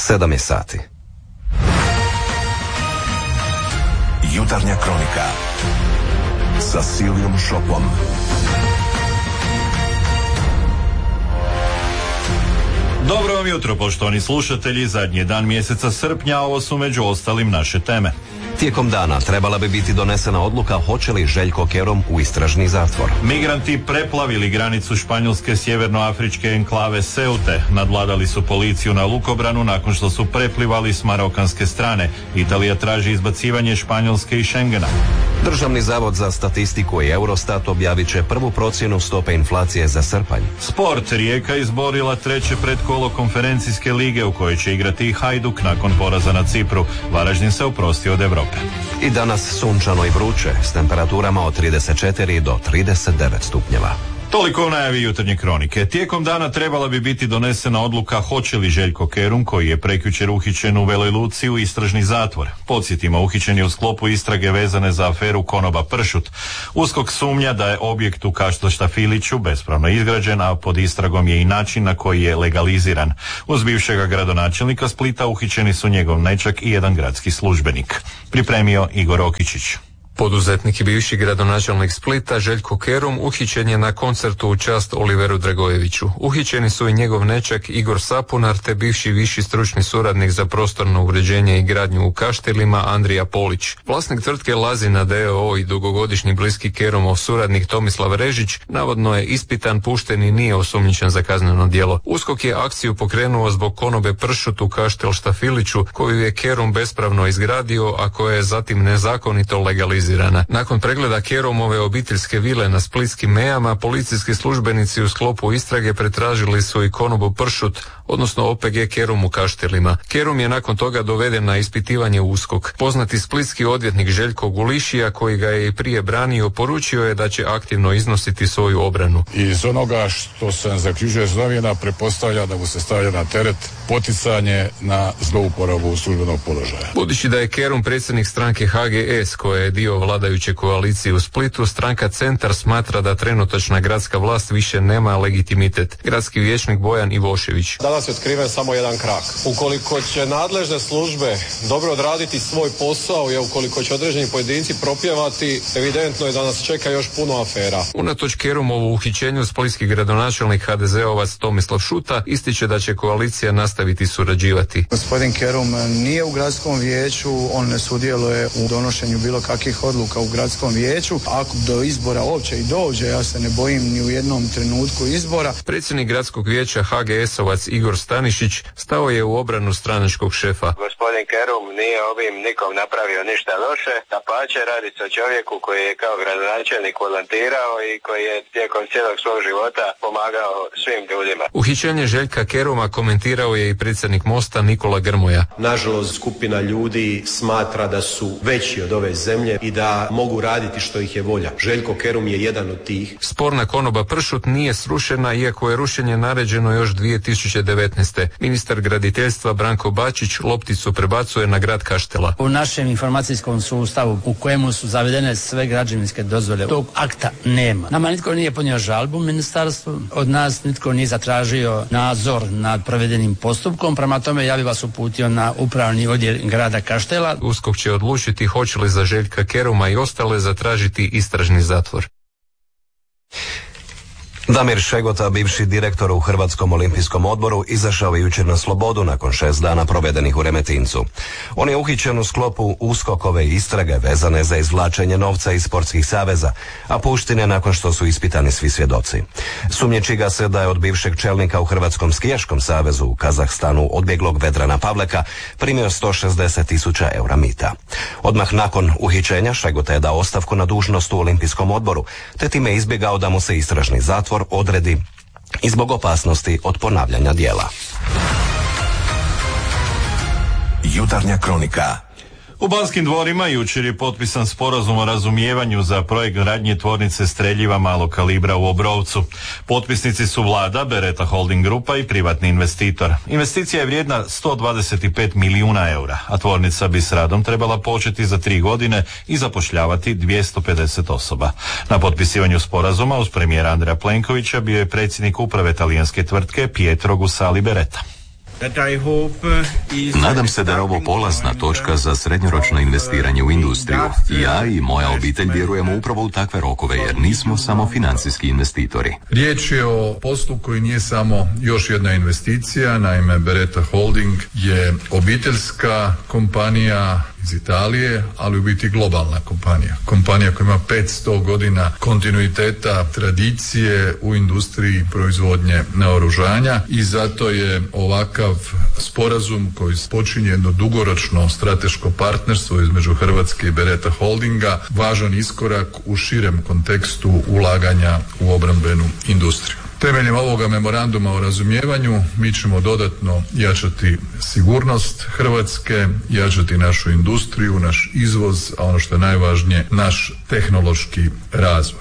7 je sati. Jutarnja kronika sa Silijom Šopom. Dobro vam jutro, poštovani slušatelji. Zadnji dan mjeseca srpnja, ovo su među ostalim naše teme. Tijekom dana trebala bi biti donesena odluka hoće li Željko Kerum u istražni zatvor. Migranti preplavili granicu španjolske sjevernoafričke enklave Seute. Nadvladali su policiju na lukobranu nakon što su preplivali s marokanske strane. Italija traži izbacivanje Španjolske iz Schengena. Državni zavod za statistiku i Eurostat objavit će prvu procjenu stope inflacije za srpanj. Sport. Rijeka izborila treće predkolo konferencijske lige u kojoj će igrati i Hajduk nakon poraza na Cipru. Varaždin se oprostio od Europe. I danas sunčano i vruće s temperaturama od 34 do 39 stupnjeva. Toliko u najavi jutarnje kronike. Tijekom dana trebala bi biti donesena odluka hoće li Željko Kerum, koji je prekjučer uhićen u Veloj Luci, u istražni zatvor. Podsjetimo, uhićen je u sklopu istrage vezane za aferu Konoba Pršut. USKOK sumnja da je objekt u Kaštel Štafiliću bespravno izgrađen, a pod istragom je i način na koji je legaliziran. Uz bivšega gradonačelnika Splita uhićeni su njegov nećak i jedan gradski službenik. Pripremio Igor Okičić. Poduzetnik i bivši gradonačelnik Splita Željko Kerum uhićen je na koncertu u čast Oliveru Dragojeviću. Uhićeni su i njegov nećak Igor Sapunar te bivši viši stručni suradnik za prostorno uređenje i gradnju u Kaštelima Andrija Polić. Vlasnik tvrtke Lazina d.o.o. i dugogodišnji bliski Kerumov suradnik Tomislav Režić navodno je ispitan, pušten i nije osumnjičen za kazneno djelo. USKOK je akciju pokrenuo zbog konobe Pršut u Kaštel Štafiliću koju je Kerum bespravno izgradio, a koja je zatim nezakonito legalizirana. Nakon pregleda Kerumove obiteljske vile na splitskim mejama, policijski službenici u sklopu istrage pretražili su i konobu Pršut, odnosno OPG Kerum u Kaštelima. Kerum je nakon toga doveden na ispitivanje u USKOK. Poznati splitski odvjetnik Željko Gulišija, koji ga je i prije branio, poručio je da će aktivno iznositi svoju obranu. Iz onoga što sam zaključio iz novina, pretpostavlja da mu se stavlja na teret poticanje na zlouporabu službenog položaja. Budući da je Kerum predsjednik stranke HGS, koja je dio vladajuće koalicije u Splitu, stranka Centar smatra da trenutačna gradska vlast više nema legitimitet. Gradski vijećnik Bojan Ivošević. Danas je otkriven samo jedan krak. Ukoliko će nadležne službe dobro odraditi svoj posao i ukoliko će određeni pojedinci propjevati, evidentno je da nas čeka još puno afera. Unatoč Kerumovu uhićenju, splitski gradonačelnik HDZ-ovac Tomislav Šuta ističe da će koalicija nastaviti surađivati. Gospodin Kerum nije u gradskom vijeću, on ne sudjeluje u donošenju bilo kakvih odluka u gradskom vijeću. Ako do izbora uopće i dođe, ja se ne bojim ni u jednom trenutku izbora. Predsjednik gradskog vijeća HGS-ovac Igor Stanišić stao je u obranu stranačkog šefa. Gospodin Kerum nije ovim nikom napravio ništa loše, dapače, radi se o čovjeku koji je kao gradonačelnik volontirao i koji je tijekom cijelog svog života pomagao svim ljudima. Uhićenje Željka Keruma komentirao je i predsjednik Mosta Nikola Grmoja. Nažalost, skupina ljudi smatra da su veći od ove zemlje i da mogu raditi što ih je volja. Željko Kerum je jedan od tih. Sporna konoba Pršut nije srušena, iako je rušenje naređeno još 2019. Ministar graditeljstva Branko Bačić lopticu prebacuje na grad Kaštela. U našem informacijskom sustavu u kojemu su zavedene sve građevinske dozvole, tog akta nema. Nama nitko nije podnio žalbu ministarstvu, od nas nitko nije zatražio nadzor nad provedenim postupkom, prema tome ja bih vas uputio na upravni odjel grada Kaštela. USKOK će odlučiti hoće li za Željka Keruma i ostale zatražiti istražni zatvor. Damir Šegota, bivši direktor u Hrvatskom olimpijskom odboru, izašao je jučer na slobodu nakon 6 dana provedenih u Remetincu. On je uhićen u sklopu USKOK-ove istrage vezane za izvlačenje novca iz sportskih saveza, a pušten je nakon što su ispitani svi svjedoci. Sumnjiči ga se da je od bivšeg čelnika u Hrvatskom skijaškom savezu u Kazahstanu odbjeglog Vedrana Pavleka primio 160.000 eura mita. Odmah nakon uhićenja Šegota je dao ostavku na dužnost u Olimpijskom odboru, te time izbjegao da mu se istražni zatvor odredi i zbog opasnosti od ponavljanja djela. Jutarnja kronika. U Banskim dvorima jučer je potpisan sporazum o razumijevanju za projekt gradnje tvornice streljiva malog kalibra u Obrovcu. Potpisnici su vlada, Beretta Holding grupa i privatni investitor. Investicija je vrijedna 125 milijuna eura, a tvornica bi s radom trebala početi za 3 godine i zapošljavati 250 osoba. Na potpisivanju sporazuma uz premijera Andreja Plenkovića bio je predsjednik uprave talijanske tvrtke Pietro Gusali Beretta. Nadam se da je ovo polazna točka za srednjoročno investiranje u industriju. Ja i moja obitelj vjerujemo upravo u takve rokove jer nismo samo financijski investitori. Riječ je o poslu koji nije samo još jedna investicija, naime Beretta Holding je obiteljska kompanija iz Italije, ali u biti globalna kompanija. Kompanija koja ima 500 godina kontinuiteta, tradicije u industriji proizvodnje naoružanja i zato je ovakav sporazum koji počinje jedno dugoročno strateško partnerstvo između Hrvatske i Beretta Holdinga važan iskorak u širem kontekstu ulaganja u obrambenu industriju. Temeljem ovoga memoranduma o razumijevanju mi ćemo dodatno jačati sigurnost Hrvatske, jačati našu industriju, naš izvoz, a ono što je najvažnije, naš tehnološki razvoj.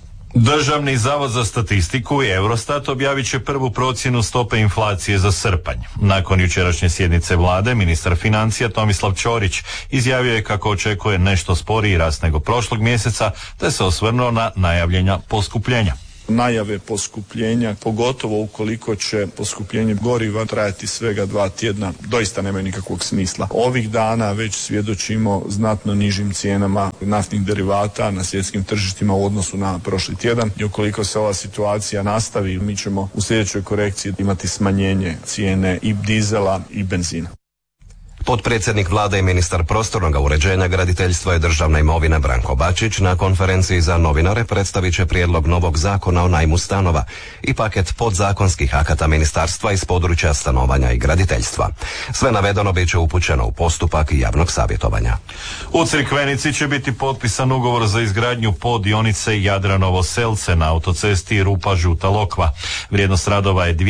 Državni zavod za statistiku i Eurostat objavit će prvu procjenu stope inflacije za srpanj. Nakon jučerašnje sjednice vlade, ministar financija Tomislav Ćorić izjavio je kako očekuje nešto sporiji rast nego prošlog mjeseca, te se osvrnuo na najavljenja poskupljenja. Najave poskupljenja, pogotovo ukoliko će poskupljenje goriva trajati svega 2 tjedna, doista nemaju nikakvog smisla. Ovih dana već svjedočimo znatno nižim cijenama naftnih derivata na svjetskim tržištima u odnosu na prošli tjedan i ukoliko se ova situacija nastavi, mi ćemo u sljedećoj korekciji imati smanjenje cijene i dizela i benzina. Potpredsjednik vlade i ministar prostornog uređenja, graditeljstva i državne imovine Branko Bačić na konferenciji za novinare predstavit će prijedlog novog zakona o najmu stanova i paket podzakonskih akata ministarstva iz područja stanovanja i graditeljstva. Sve navedeno bit će upućeno u postupak javnog savjetovanja. U Crikvenici će biti potpisan ugovor za izgradnju poddionice Jadranovo-Selce na autocesti Rupa-Žuta Lokva. Vrijednost radova je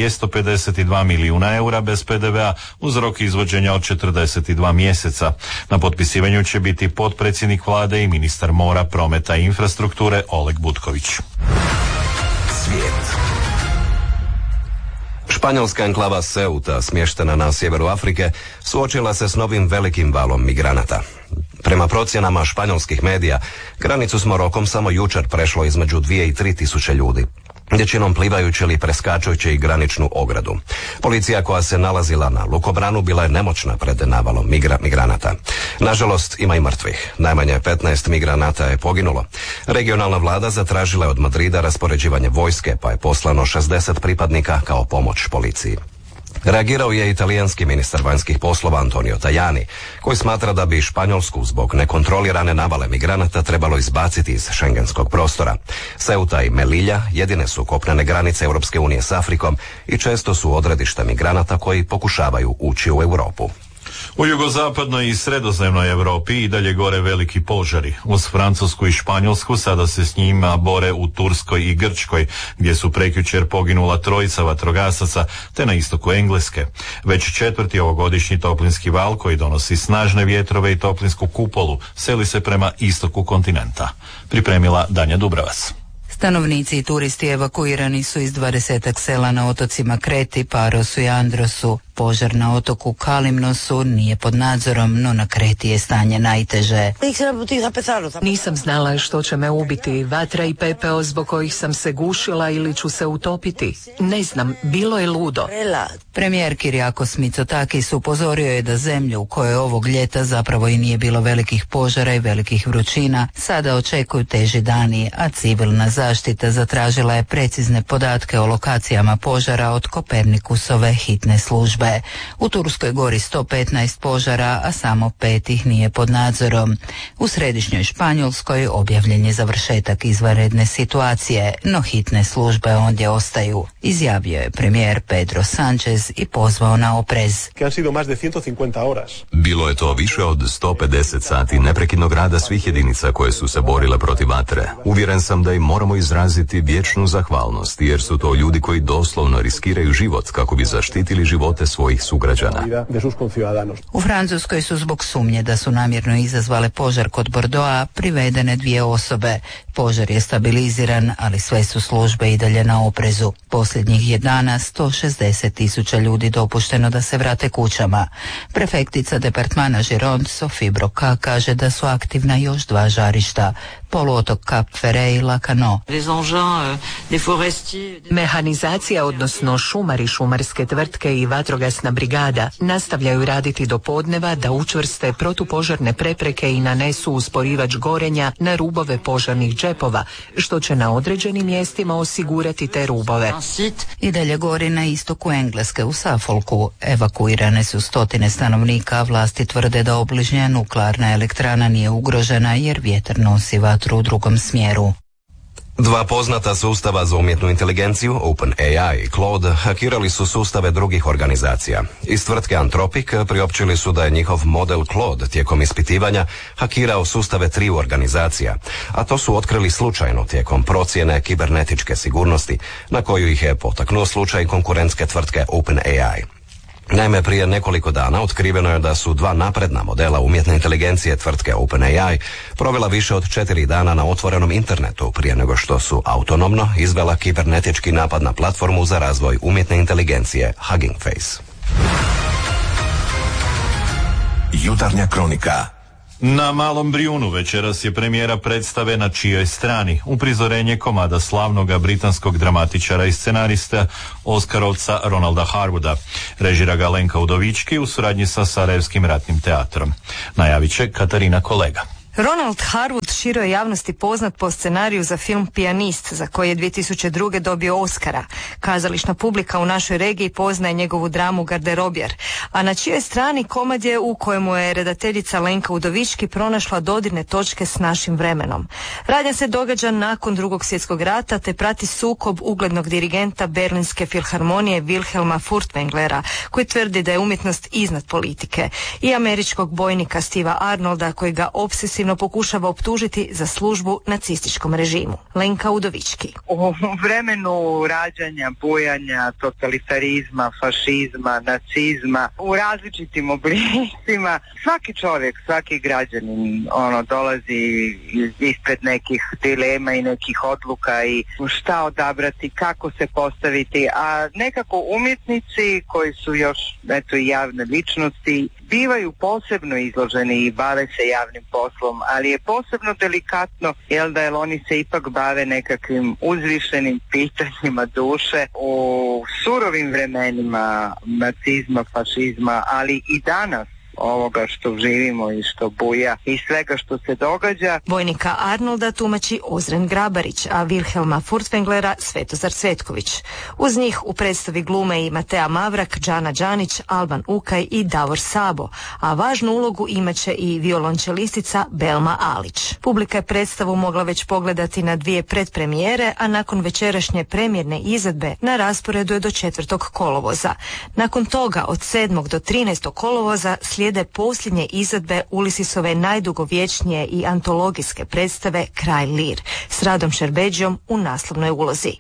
252 milijuna eura bez PDV-a uz rok izvođenja od 42 mjeseca. Na potpisivanju će biti potpredsjednik vlade i ministar mora, prometa i infrastrukture Oleg Butković. Svijet. Španjolska enklava Ceuta, smještena na sjeveru Afrike, suočila se s novim velikim valom migranata. Prema procjenama španjolskih medija, granicu s Marokom samo jučer prešlo između 2 i 3 tisuće ljudi, većinom plivajući ili preskačujući graničnu ogradu. Policija koja se nalazila na lukobranu bila je nemoćna pred navalom migranata. Nažalost, ima i mrtvih. Najmanje 15 migranata je poginulo. Regionalna vlada zatražila je od Madrida raspoređivanje vojske, pa je poslano 60 pripadnika kao pomoć policiji. Reagirao je italijanski ministar vanjskih poslova Antonio Tajani, koji smatra da bi Španjolsku zbog nekontrolirane navale migranata trebalo izbaciti iz šengenskog prostora. Ceuta i Melilla jedine su kopnene granice Europske unije s Afrikom i često su odredišta migranata koji pokušavaju ući u Europu. U jugozapadnoj i sredozemnoj Europi i dalje gore veliki požari. Uz Francusku i Španjolsku sada se s njima bore u Turskoj i Grčkoj, gdje su prekjučer poginula 3 vatrogasaca, te na istoku Engleske. Već 4. ovogodišnji toplinski val koji donosi snažne vjetrove i toplinsku kupolu seli se prema istoku kontinenta. Pripremila Danja Dubravac. Stanovnici i turisti evakuirani su iz 20 sela na otocima Kreti, Parosu i Androsu. Požar na otoku Kalimnosu nije pod nadzorom, no na Kreti je stanje najteže. Nisam znala što će me ubiti, vatra i pepeo zbog kojih sam se gušila ili ću se utopiti. Ne znam, bilo je ludo. Premijer Kyriakos Mitsotakis upozorio je da zemlju u kojoj ovog ljeta zapravo i nije bilo velikih požara i velikih vrućina, sada očekuju teži dani, a civilna zaštita zatražila je precizne podatke o lokacijama požara od Kopernikusove hitne službe. U Turskoj gori 115 požara, a samo 5 ih nije pod nadzorom. U središnjoj Španjolskoj objavljen je završetak izvanredne situacije, no hitne službe ondje ostaju, izjavio je premijer Pedro Sánchez i pozvao na oprez. Bilo je to više od 150 sati neprekidnog rada svih jedinica koje su se borile protiv vatre. Uvjeren sam da im moramo izraziti vječnu zahvalnost, jer su to ljudi koji doslovno riskiraju život kako bi zaštitili živote svojih sugrađana. U Francuskoj su zbog sumnje da su namjerno izazvale požar kod Bordeauxa privedene 2 osobe. Požar je stabiliziran, ali sve su službe i dalje na oprezu. Posljednjih je dana 160.000 ljudi dopušteno da se vrate kućama. Prefektica departmana Gironde Sophie Broca kaže da su aktivna još 2 žarišta. poluotok Cap Ferret i Lacanau. Mehanizacija, odnosno šumari, šumarske tvrtke i vatrogasna brigada nastavljaju raditi do podneva da učvrste protupožarne prepreke i nanesu usporivač gorenja na rubove požarnih džepova, što će na određenim mjestima osigurati te rubove. I dalje gori na istoku Engleske u Suffolku. Evakuirane su stotine stanovnika, a vlasti tvrde da obližnja nuklearna elektrana nije ugrožena jer vjetar nosi vatru u drugom smjeru. Dva poznata sustava za umjetnu inteligenciju, OpenAI i Claude, hakirali su sustave drugih organizacija. Iz tvrtke Anthropic priopćili su da je njihov model Claude tijekom ispitivanja hakirao sustave 3 organizacija, a to su otkrili slučajno tijekom procjene kibernetičke sigurnosti, na koju ih je potaknuo slučaj konkurentske tvrtke OpenAI. Naime, prije nekoliko dana otkriveno je da su 2 napredna modela umjetne inteligencije tvrtke OpenAI provela više od 4 dana na otvorenom internetu prije nego što su autonomno izvela kibernetički napad na platformu za razvoj umjetne inteligencije Hugging Face. Jutarnja kronika. Na Malom Brijunu večeras je premijera predstave Na čijoj strani, uprizorenje komada slavnoga britanskog dramatičara i scenarista Oskarovca Ronalda Harwooda. Režira ga Lenka Udovički u suradnji sa Sarajevskim ratnim teatrom. Najavit će Katarina Kolega. Ronald Harwood široj javnosti poznat po scenariju za film Pijanist, za koji je 2002. dobio Oscara. Kazališna publika u našoj regiji poznaje njegovu dramu Garderobjer, a Na čijoj strani komad je u kojemu je redateljica Lenka Udovički pronašla dodirne točke s našim vremenom. Radnja se događa nakon Drugog svjetskog rata te prati sukob uglednog dirigenta Berlinske filharmonije Wilhelma Furtwänglera, koji tvrdi da je umjetnost iznad politike, i američkog bojnika Steva Arnolda, koji ga obsesivno pokušava optužiti za službu nacističkom režimu. Lenka Udovički. U vremenu rađanja, bujanja, totalitarizma, fašizma, nacizma, u različitim oblicima, svaki čovjek, svaki građanin dolazi ispred nekih dilema i nekih odluka i šta odabrati, kako se postaviti, a nekako umjetnici koji su još i javne ličnosti bivaju posebno izloženi i bave se javnim poslom, ali je posebno delikatno jer oni se ipak bave nekakvim uzvišenim pitanjima duše u surovim vremenima nacizma, fašizma, ali i danas ovoga što živimo i što buja i svega što se događa. Bojnika Arnolda tumači Ozren Grabarić, a Wilhelma Furtwänglera Svetozar Cvetković. Uz njih u predstavi glume i Matea Mavrak, Džana Đanić, Alban Ukaj i Davor Sabo, a važnu ulogu imaće i violončelistica Belma Alić. Publika je predstavu mogla već pogledati na 2 predpremijere, a nakon večerašnje premijerne izvedbe na rasporedu je do 4. kolovoza. Nakon toga od 7. do 13. kolovoza slijede posljednje izvedbe Ulisisove najdugovječnije i antologijske predstave Kralj Lir s Radom Šerbedžijom u naslovnoj ulozi.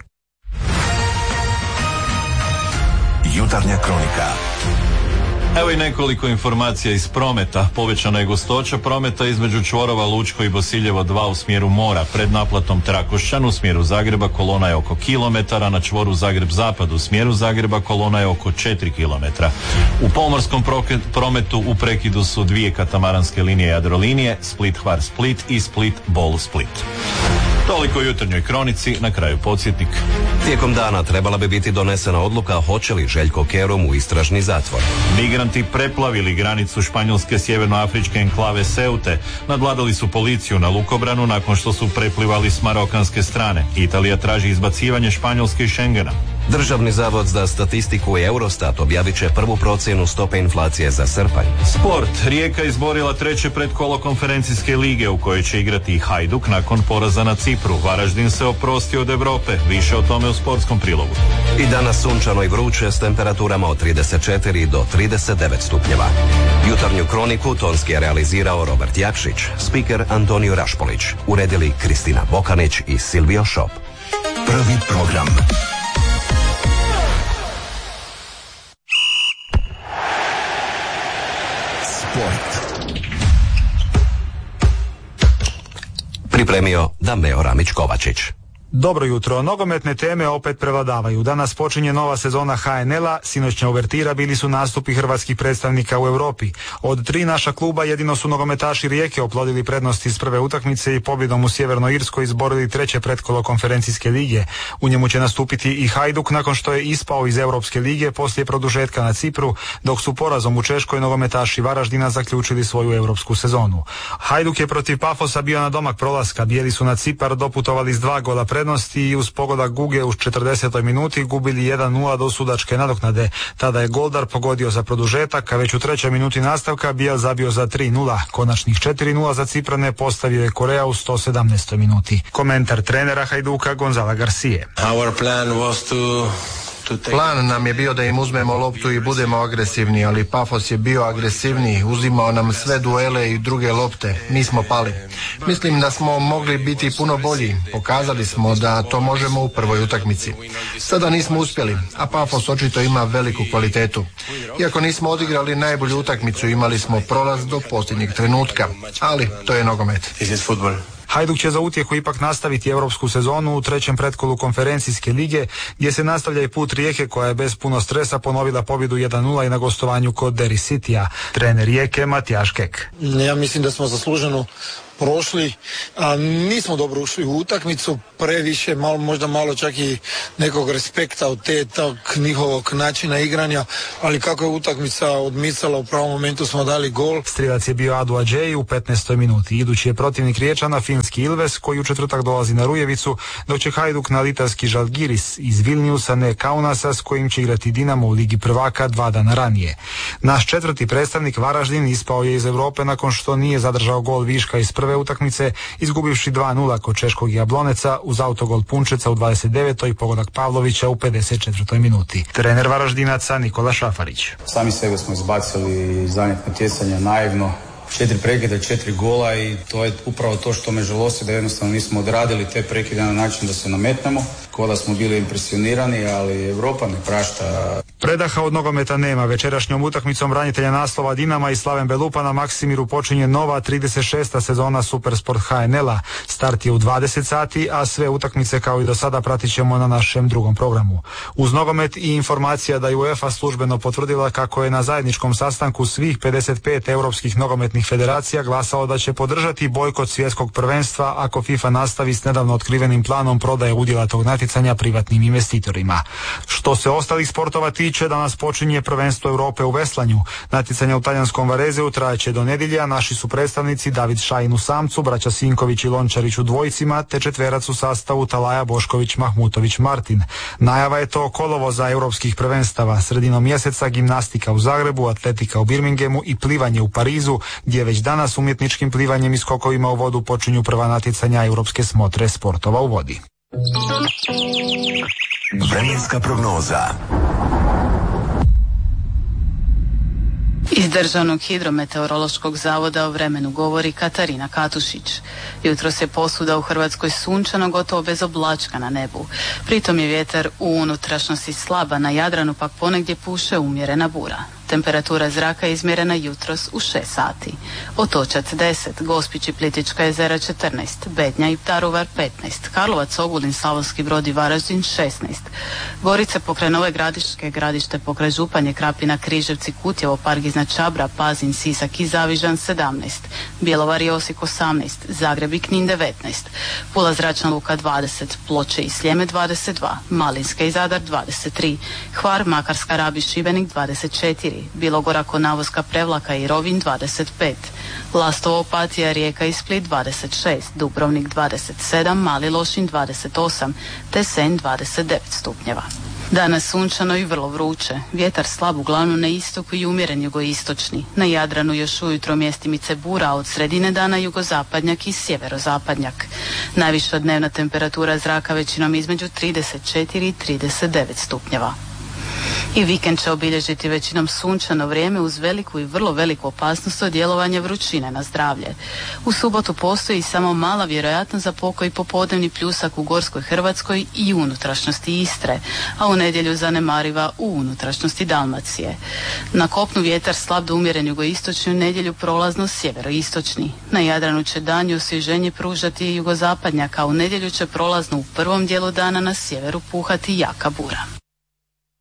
Jutarnja kronika. Evo i nekoliko informacija iz prometa. Povećana je gustoća prometa između čvorova Lučko i Bosiljevo 2 u smjeru mora. Pred naplatom Trakošćan u smjeru Zagreba kolona je oko kilometara, na čvoru Zagreb-Zapad u smjeru Zagreba kolona je oko 4 kilometra. U pomorskom prometu u prekidu su 2 katamaranske linije Jadrolinije, Split-Hvar-Split i Split-Bol-Split. Toliko u jutarnjoj kronici, na kraju podsjetnik. Tijekom dana trebala bi biti donesena odluka hoće li Željko Kerum u istražni zatvor. Migranti preplavili granicu španjolske sjevernoafričke enklave Seute. Nadvladali su policiju na lukobranu nakon što su preplivali s marokanske strane. Italija traži izbacivanje Španjolske iz Schengena. Državni zavod za statistiku i Eurostat objavit će prvu procjenu stope inflacije za srpanj. Sport. Rijeka izborila 3. predkolo konferencijske lige u kojoj će igrati i Hajduk nakon poraza na Cipru. Varaždin se oprostio od Europe. Više o tome u sportskom prilogu. I danas sunčano i vruće s temperaturama od 34 do 39 stupnjeva. Jutarnju kroniku tonski je realizirao Robert Jakšić, spiker Antonio Rašpolić, uredili Kristina Bokanić i Silvio Šop. Prvi program. Pripremio Dameo Ramić-Kovačić. Dobro jutro, nogometne teme opet prevladavaju. Danas počinje nova sezona HNL-a, sinoćnja uvertira bili su nastupi hrvatskih predstavnika u Europi. Od 3 naša kluba jedino su nogometaši Rijeke oplodili prednost iz prve utakmice i pobjedom u Sjevernoj Irskoj izborili 3. pretkolo konferencijske lige. U njemu će nastupiti i Hajduk nakon što je ispao iz Europske lige poslije produžetka na Cipru, dok su porazom u Češkoj nogometaši Varaždina zaključili svoju europsku sezonu. Hajduk je protiv Pafosa bio na domak prolaska, bijeli su na Cipar doputovali s 2 gola prednosti i uz pogodak Guge u 40. minuti gubili 1-0 do sudačke nadoknade. Tada je Goldar pogodio za produžetak, a već u 3. minuti nastavka Bijel zabio za 3-0. Konačnih 4-0 za Ciprane postavio je Korea u 117. minuti. Komentar trenera Hajduka Gonzala Garcije. Plan nam je bio da im uzmemo loptu i budemo agresivni, ali Pafos je bio agresivniji, uzimao nam sve duele i druge lopte. Mi smo pali. Mislim da smo mogli biti puno bolji. Pokazali smo da to možemo u prvoj utakmici. Sada nismo uspjeli, a Pafos očito ima veliku kvalitetu. Iako nismo odigrali najbolju utakmicu, imali smo prolaz do posljednjeg trenutka, ali to je nogomet. Hajduk će za utjehu ipak nastaviti europsku sezonu u 3. pretkolu konferencijske lige, gdje se nastavlja i put Rijeke koja je bez puno stresa ponovila pobjedu 1-0 i na gostovanju kod Derry Citya. Trener Rijeke Matijaš Kek. Ja mislim da smo zasluženo prošli, a nismo dobro ušli u utakmicu, previše, možda malo čak i nekog respekta od tog njihovog načina igranja, ali kako je utakmica odmicala, u pravom momentu smo dali gol. Strilac je bio Adu Adžej u 15. minuti. Idući je protivnik Riječana finski Ilves koji u četvrtak dolazi na Rujevicu, dok će Hajduk na litavski Žalgiris iz Vilniusa, ne Kaunasa, s kojim će igrati Dinamo u Ligi prvaka 2 dana ranije. Naš 4. predstavnik Varaždin ispao je iz Europe nakon što nije zadržao gol viška iz prve utakmice, izgubivši 2-0 kod češkog Jabloneca uz autogol Punčeca u 29. i pogodak Pavlovića u 54. minuti. Trener Varaždinaca Nikola Šafarić. Sami sebe smo izbacili iz zadnjeg natjecanja naivno. 4 prekida, 4 gola i to je upravo to što me žalosti, da jednostavno nismo odradili te prekide na način da se nametnemo. Kao da smo bili impresionirani, ali Europa ne prašta. Predaha od nogometa nema. Večerašnjom utakmicom branitelja naslova Dinama i Slaven Belupa na Maksimiru počinje nova 36. sezona Supersport HNL-a. Start je u 20 sati, a sve utakmice kao i do sada pratit ćemo na našem drugom programu. Uz nogomet i informacija da je UEFA službeno potvrdila kako je na zajedničkom sastanku svih 55 europskih nogometnih federacija glasao da će podržati bojkot svjetskog prvenstva ako FIFA nastavi s nedavno otkrivenim planom prodaje udjela tog natjecanja privatnim investitorima. Što se ostalih sportova tiče, danas počinje prvenstvo Europe u veslanju. Natjecanja u talijanskom Varezeu trajaće do nedjelje, a naši su predstavnici David Šajin u samcu, braća Sinković i Lončarić u dvojicima, te četverac u sastavu Talaja, Bošković, Mahmutović, Martin. Najava je to kolovoza europskih prvenstava. Sredinom mjeseca gimnastika u Zagrebu, atletika u Birminghamu i plivanje u Parizu, gdje već danas umjetničkim plivanjem i skokovima u vodu počinju prva natjecanja europske smotre sportova u vodi. Vremenska prognoza. Iz Državnog hidrometeorološkog zavoda o vremenu govori Katarina Katušić. Jutros je posvuda u Hrvatskoj sunčano, gotovo bez oblačka na nebu. Pritom je vjetar u unutrašnjosti slaba, na Jadranu pak ponegdje puše umjerena bura. Temperatura zraka je izmjerena jutros u 6 sati. Otočac 10, Gospić i Plitvička jezera 14, Bednja i Daruvar 15, Karlovac, Ogulin, Slavonski Brod i Varaždin 16, Gorice pokraj Nove Gradiške, Gradište pokraj Županje, Krapina, Križevci, Kutjevo, Park iznad Čabra, Pazin, Sisak i Zavižan 17, Bjelovar i Osijek 18, Zagreb i Knin 19, Pula zračna luka 20, Ploče i Sljeme 22, Malinska i Zadar 23, Hvar, Makarska, Rab i Šibenik 24, Bilogora, Konavoska, Prevlaka i Rovinj 25, Lastovo, Opatija, Rijeka i Split 26, Dubrovnik 27, Mali Lošinj 28, te Senj 29 stupnjeva. Danas sunčano i vrlo vruće. Vjetar slab uglavnom na istoku i umjeren jugoistočni. Na Jadranu još ujutro mjestimice bura, a od sredine dana jugozapadnjak i sjeverozapadnjak. Najviša dnevna temperatura zraka većinom između 34 i 39 stupnjeva. I vikend će obilježiti većinom sunčano vrijeme uz veliku i vrlo veliku opasnost od djelovanja vrućine na zdravlje. U subotu postoji samo mala vjerojatnost za pokoj popodnevni pljusak u Gorskoj Hrvatskoj i unutrašnjosti Istre, a u nedjelju zanemariva u unutrašnjosti Dalmacije. Na kopnu vjetar slab do umjeren jugoistočni, u nedjelju prolazno sjeveroistočni. Na Jadranu će danju osvježenje pružati jugozapadnjak, a u nedjelju će prolazno u prvom dijelu dana na sjeveru puhati jaka bura.